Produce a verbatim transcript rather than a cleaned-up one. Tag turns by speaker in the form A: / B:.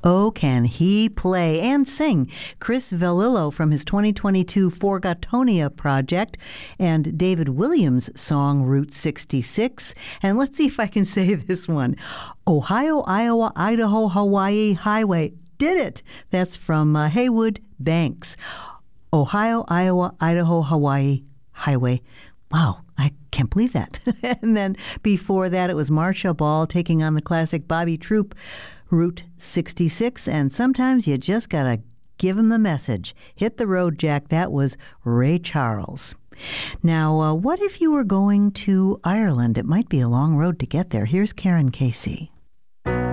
A: Oh, can he play and sing? Chris Velillo from his twenty twenty-two Forgotonia project, and David Williams' song Route sixty-six. And let's see if I can say this one. Ohio, Iowa, Idaho, Hawaii Highway. Did it! That's from uh, Haywood Banks. Ohio, Iowa, Idaho, Hawaii Highway. Wow, I can't believe that. And then before that, it was Marcia Ball taking on the classic Bobby Troup, Route sixty-six, and sometimes you just got to give him the message. Hit the road, Jack. That was Ray Charles. Now, uh, what if you were going to Ireland? It might be a long road to get there. Here's Karen Casey.